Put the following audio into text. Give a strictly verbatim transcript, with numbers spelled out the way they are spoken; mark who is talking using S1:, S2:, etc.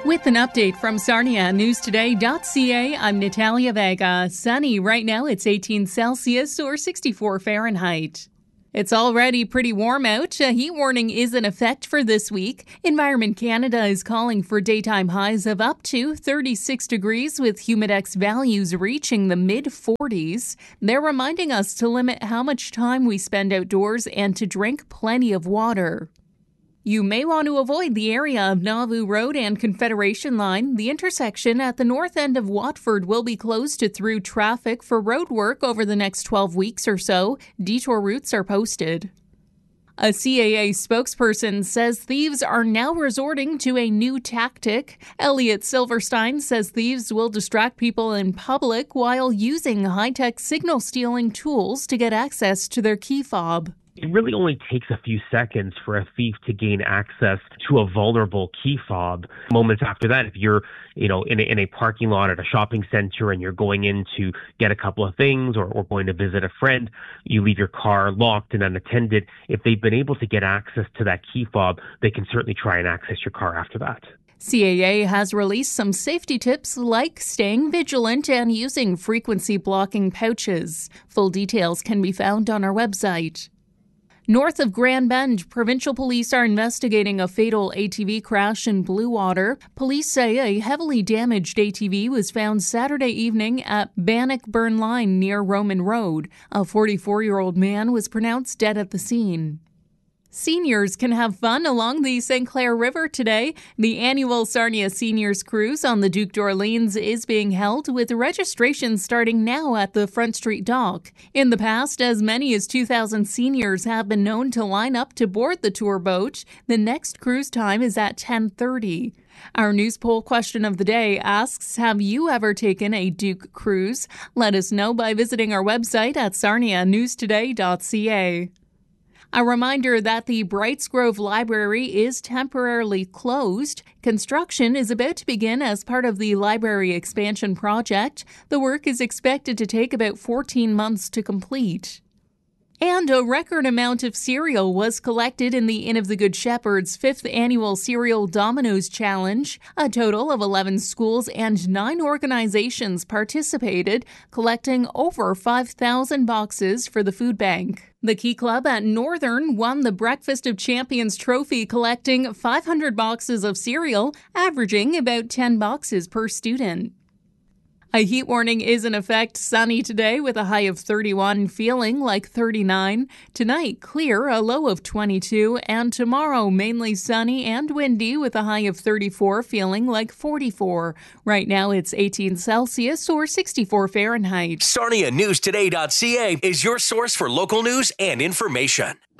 S1: With an update from Sarnia News Today dot c a, I'm Natalia Vega. Sunny right now, it's eighteen Celsius or sixty-four Fahrenheit. It's already pretty warm out. A heat warning is in effect for this week. Environment Canada is calling for daytime highs of up to thirty-six degrees with humidex values reaching the mid forties. They're reminding us to limit how much time we spend outdoors and to drink plenty of water. You may want to avoid the area of Nauvoo Road and Confederation Line. The intersection at the north end of Watford will be closed to through traffic for road work over the next twelve weeks or so. Detour routes are posted. A C A A spokesperson says thieves are now resorting to a new tactic. Elliot Silverstein says thieves will distract people in public while using high-tech signal stealing tools to get access to their key fob.
S2: It really only takes a few seconds for a thief to gain access to a vulnerable key fob. Moments after that, if you're, you know, in a, in a parking lot at a shopping center and you're going in to get a couple of things or, or going to visit a friend, you leave your car locked and unattended. If they've been able to get access to that key fob, they can certainly try and access your car after that.
S1: C A A has released some safety tips like staying vigilant and using frequency blocking pouches. Full details can be found on our website. North of Grand Bend, provincial police are investigating a fatal A T V crash in Bluewater. Police say a heavily damaged A T V was found Saturday evening at Bannockburn Line near Roman Road. A forty-four-year-old man was pronounced dead at the scene. Seniors can have fun along the Saint Clair River today. The annual Sarnia Seniors Cruise on the Duke d'Orleans is being held with registration starting now at the Front Street Dock. In the past, as many as two thousand seniors have been known to line up to board the tour boat. The next cruise time is at ten thirty. Our news poll question of the day asks, have you ever taken a Duke cruise? Let us know by visiting our website at Sarnia News Today dot c a. A reminder that the Brights Grove Library is temporarily closed. Construction is about to begin as part of the library expansion project. The work is expected to take about fourteen months to complete. And a record amount of cereal was collected in the Inn of the Good Shepherd's fifth annual Cereal Dominoes Challenge. A total of eleven schools and nine organizations participated, collecting over five thousand boxes for the food bank. The Key Club at Northern won the Breakfast of Champions trophy, collecting five hundred boxes of cereal, averaging about ten boxes per student. A heat warning is in effect. Sunny today with a high of thirty-one, feeling like thirty-nine. Tonight, clear, a low of twenty-two. And tomorrow, mainly sunny and windy with a high of thirty-four, feeling like forty-four. Right now, it's eighteen Celsius or sixty-four Fahrenheit.
S3: Sarnia News Today dot c a is your source for local news and information.